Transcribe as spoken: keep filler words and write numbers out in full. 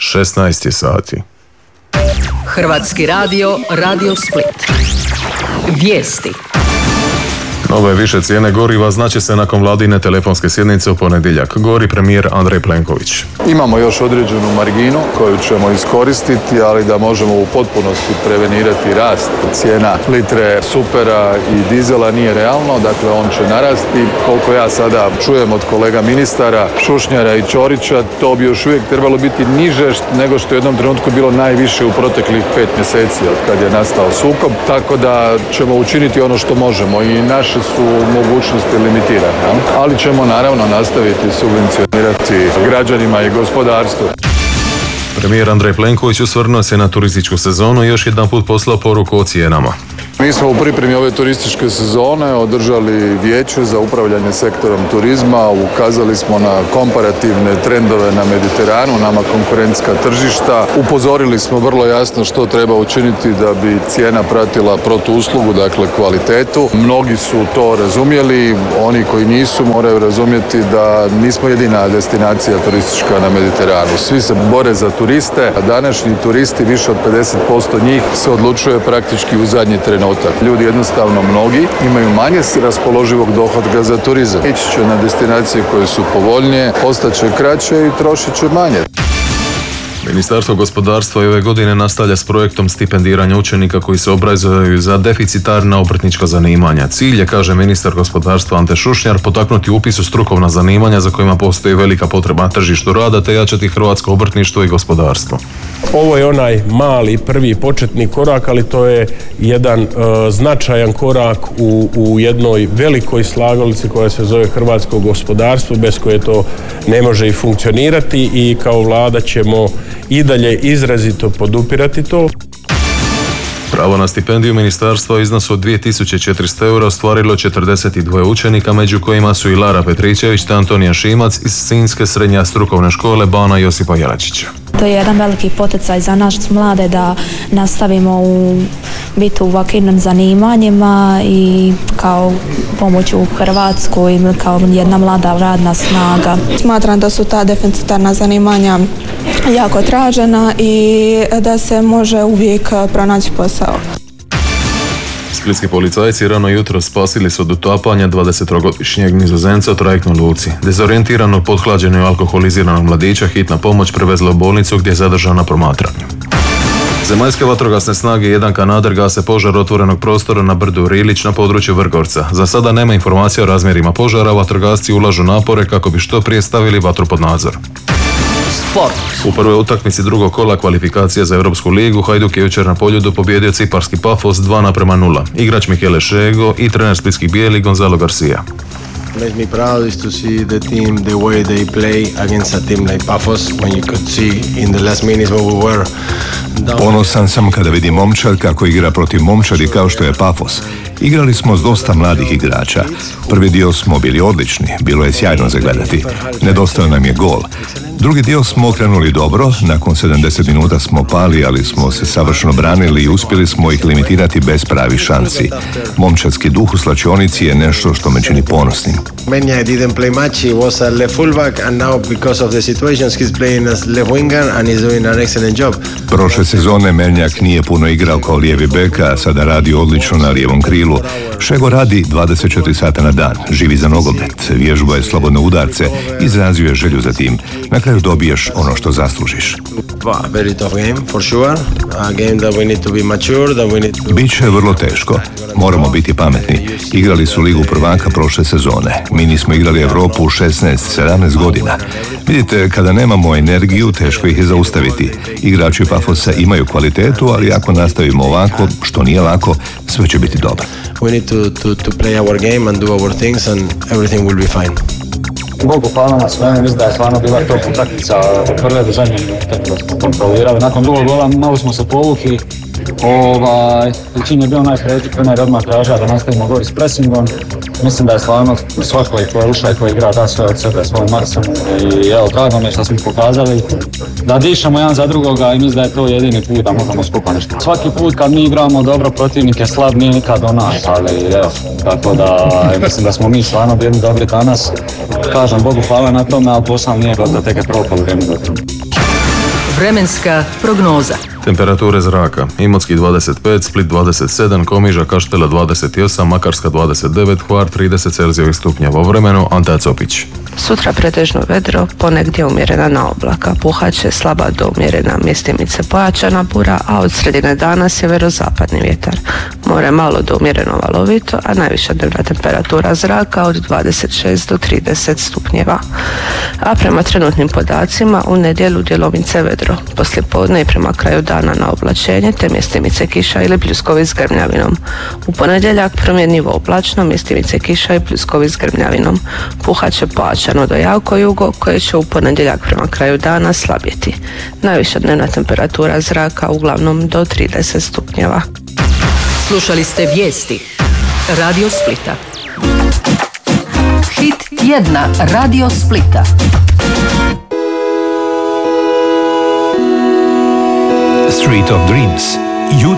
šesnaest je sati. Hrvatski radio, Radio Split. Vijesti. Nove više cijene goriva znaće se nakon vladine telefonske sjednice u ponedjeljak. Govori premijer Andrej Plenković. Imamo još određenu marginu koju ćemo iskoristiti, ali da možemo u potpunosti prevenirati rast cijena litre supera i dizela nije realno, dakle on će narasti. Koliko ja sada čujem od kolega ministara Šušnjara i Ćorića, to bi još uvijek trebalo biti niže nego što je u jednom trenutku bilo najviše u proteklih pet mjeseci od kad je nastao sukob, tako da ćemo učiniti ono što možemo i naše su mogućnosti limitirane, ali ćemo naravno nastaviti subvencionirati građanima i gospodarstvu. Premijer Andrej Plenković osvrnuo se na turističku sezonu i još jedan put poslao poruku o cijenama. Mi smo u pripremi ove turističke sezone održali vijeće za upravljanje sektorom turizma, ukazali smo na komparativne trendove na Mediteranu, nama konkurentska tržišta. Upozorili smo vrlo jasno što treba učiniti da bi cijena pratila protuuslugu, dakle kvalitetu. Mnogi su to razumjeli, oni koji nisu moraju razumjeti da nismo jedina destinacija turistička na Mediteranu. Svi se bore za turiste, a današnji turisti, više od pedeset posto njih, se odlučuje praktički u zadnji trenutak. Ljudi jednostavno mnogi imaju manje raspoloživog dohotka za turizam. Ići će na destinacije koje su povoljnije, ostaće kraće i trošit će manje. Ministarstvo gospodarstva i ove godine nastavlja s projektom stipendiranja učenika koji se obrazuju za deficitarna obrtnička zanimanja. Cilj je, kaže ministar gospodarstva Ante Šušnjar, potaknuti upis u strukovna zanimanja za kojima postoji velika potreba na tržištu rada te jačati hrvatsko obrtništvo i gospodarstvo. Ovo je onaj mali prvi početni korak, ali to je jedan uh, značajan korak u, u jednoj velikoj slagalici koja se zove hrvatsko gospodarstvo, bez koje to ne može i funkcionirati, i kao vlada ćemo i dalje izrazito podupirati to. Pravo na stipendiju ministarstva u iznosu od dvije tisuće četiristo eura ostvarilo četrdeset dva učenika, među kojima su i Lara Petričević te Antonija Šimac iz Sinjske srednje strukovne škole Bana Josipa Jelačića. To je jedan veliki poticaj za nas mlade da nastavimo u biti u ovakvim zanimanjima i kao pomoć u Hrvatsku i kao jedna mlada radna snaga. Smatram da su ta deficitarna zanimanja jako tražena i da se može uvijek pronaći posao. Splitski policajci rano jutro spasili su od utapanja dvadesettrogodišnjeg Nizozemca u trajektnoj luci. Dezorijentirano pothlađenog alkoholiziranog mladića hitna pomoć prevezla u bolnicu gdje je zadržana na promatranju. Zemaljske vatrogasne snage i jedan kanader gase požar otvorenog prostora na brdu Rilić na području Vrgorca. Za sada nema informacija o razmjerima požara, vatrogasci ulažu napore kako bi što prije stavili vatru pod nadzor. Sport. U prvoj utakmici drugog kola kvalifikacije za Europsku ligu Hajduk je jučer na Poljudu pobijedio ciparski Pafos dva naprema nula. Igrač Michele Šego i trener splitskih bijeli Gonzalo Garcia. Makes me proud is to see the team the way they play against a team like Pafos when you could see in the last minutes when we were down. Ponosan sam kada vidim momčad kako igra protiv momčadi kao što je Pafos. Igrali smo s dosta mladih igrača. Prvi dio smo bili odlični, bilo je sjajno za gledati. Nedostao nam je gol. Drugi dio smo krenuli dobro, nakon sedamdeset minuta smo pali, ali smo se savršeno branili i uspjeli smo ih limitirati bez pravih šansi. Momčadski duh u slačionici je nešto što me čini ponosnim. Menja didn't play much, he was a left fullback and now because of the situations he's playing as left winger and he's doing an excellent job. Prošle sezone Melnjak nije puno igrao kao lijevi bek, a sada radi odlično na lijevom krilu. Šego radi dvadeset četiri sata na dan, živi za nogomet, vježbuje slobodne udarce, izrazio je želju za tim. Na kraju dobiješ ono što zaslužiš. Very tough game, for sure. A game that we need to be mature, that we need to... Biće vrlo teško. Moramo biti pametni. Igrali su Ligu prvaka prošle sezone. Mi nismo igrali Europu u šesnaest sedamnaest godina. Vidite, kada nemamo energiju, teško ih je zaustaviti. Igrači Pafosa imaju kvalitetu, ali ako nastavimo ovako, što nije lako, sve će biti dobro. We need to, to, to play our game and do our things and everything will be fine. Bogu hvala na sveme, mislim da je stvarno bila top utakmica od prve do zadnje minute da smo kontrolirali. Nakon drugog gola malo smo se povukli, ovaj, Čin je bio najpređi, koji je odmah tražio da nastavimo gori s presingom. Mislim da je stvarno svako koji je ušao i koji igra da sve od sebe svoj maksimum i evo, drago mi je što smo pokazali da dišemo jedan za drugoga i mislim da je to jedini put da možemo skupa nešto. Svaki put kad mi igramo dobro, protivnik je slab, nije nikad do nas, ali evo, tako da mislim da smo mi stvarno bili dobri danas. Kažem Bogu hvala na tome, ali posao nije gotovo, tek je prvo polovreme gotovo. Vremenska prognoza. Temperature zraka: Imotski dvadeset pet, Split dvadeset sedam, Komiža, Kaštela dvadeset osam, Makarska dvadeset devet, Hvar trideset Celzijevih stupnjeva. U vremenu Anta Copić. Sutra pretežno vedro, ponegdje umjerena na oblaka. Puhaće slaba do umjerena, mjestimice pojačana bura, a od sredine dana sjeverozapadni vjetar. More malo do umjereno valovito, a najviša dnevna temperatura zraka od dvadeset šest do trideset stupnjeva. A prema trenutnim podacima u nedjelju djelomice vedro. Poslije podne i prema kraju dana na oblačenje, te mjestimice kiša ili pljuskovi s grmljavinom. U ponedjeljak promjenjivo oblačno, mjestimice kiša i pljuskovi s grmljavinom. Puhaće pojačano do jako jugo, koje će u ponedjeljak prema kraju dana slabjeti. Najviša dnevna temperatura zraka uglavnom do trideset stupnjeva. Slušali ste vijesti Radio Splita. Hit tjedna Radio Splita. Street of Dreams.